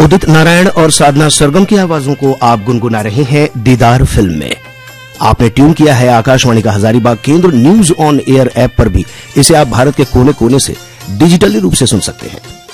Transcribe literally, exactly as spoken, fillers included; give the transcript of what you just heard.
उदित नारायण और साधना सरगम की आवाजों को आप गुनगुना रहे हैं दीदार फिल्म में। आपने ट्यून किया है आकाशवाणी का हजारीबाग केंद्र। न्यूज ऑन एयर ऐप पर भी इसे आप भारत के कोने कोने से डिजिटली रूप से सुन सकते हैं।